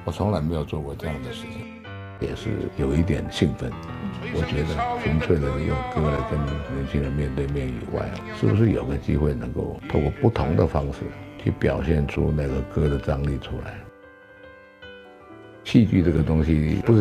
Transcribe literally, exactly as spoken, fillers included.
我从来没有做过这样的事情， 也是有一点兴奋。我觉得纯粹的用歌来跟年轻人面对面以外，是不是有个机会能够透过不同的方式去表现出那个歌的张力出来？戏剧这个东西不是